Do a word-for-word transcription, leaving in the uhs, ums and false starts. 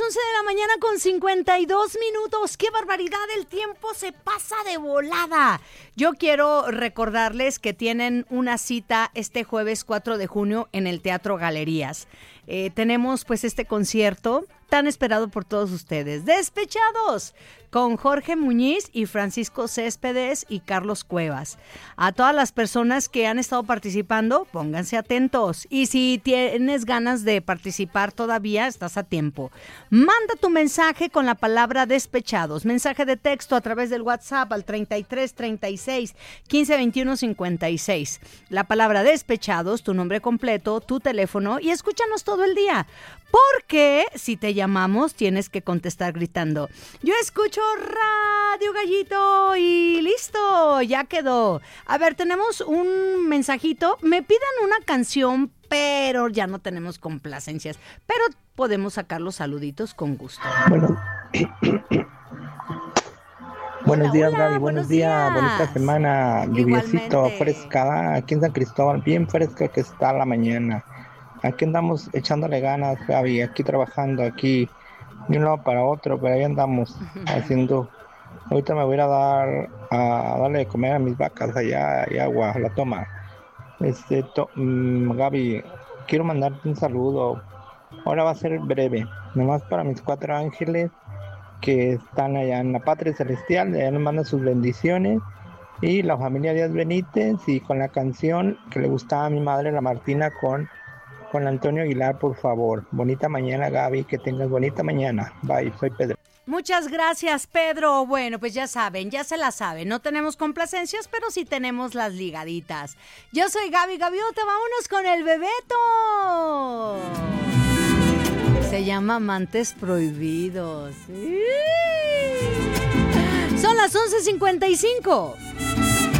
once de la mañana con cincuenta y dos minutos. ¡Qué barbaridad! El tiempo se pasa de volada. Yo quiero recordarles que tienen una cita este jueves cuatro de junio en el Teatro Galerías. Eh, tenemos pues este concierto tan esperado por todos ustedes. Despechados, con Jorge Muñiz y Francisco Céspedes y Carlos Cuevas. A todas las personas que han estado participando, pónganse atentos. Y si tienes ganas de participar todavía, estás a tiempo. Manda tu mensaje con la palabra despechados. Mensaje de texto a través del WhatsApp al treinta y tres, treinta y seis, quince, veintiuno, cincuenta y seis. La palabra despechados, tu nombre completo, tu teléfono y escúchanos todo el día. Porque si te llamamos tienes que contestar gritando: yo escucho Radio Gallito y listo, ya quedó. A ver, tenemos un mensajito. Me piden una canción, pero ya no tenemos complacencias. Pero podemos sacar los saluditos con gusto. Bueno. Buenos Hola, días, hola, Gaby. Buenos, buenos días. días. Bonita semana. Lluviecito, Igualmente. fresca. Aquí en San Cristóbal, bien fresca que está la mañana. Aquí andamos echándole ganas, Gaby. Aquí trabajando, aquí de un lado para otro, pero ahí andamos haciendo. Ahorita me voy a ir a dar a darle de comer a mis vacas allá y agua, la toma. Este, to, um, Gaby, quiero mandarte un saludo. Ahora va a ser breve, nomás para mis cuatro ángeles que están allá en la patria celestial. Allá nos mandan sus bendiciones. Y la familia Díaz Benítez, y con la canción que le gustaba a mi madre, la Martina, con, con Antonio Aguilar, por favor. Bonita mañana, Gaby, que tengas bonita mañana. Bye, soy Pedro. Muchas gracias, Pedro. Bueno, pues ya saben, ya se la saben. No tenemos complacencias, pero sí tenemos las ligaditas. Yo soy Gaby Gaviota, vámonos con el Bebeto. Se llama Amantes Prohibidos. ¡Sí! Son las once cincuenta y cinco.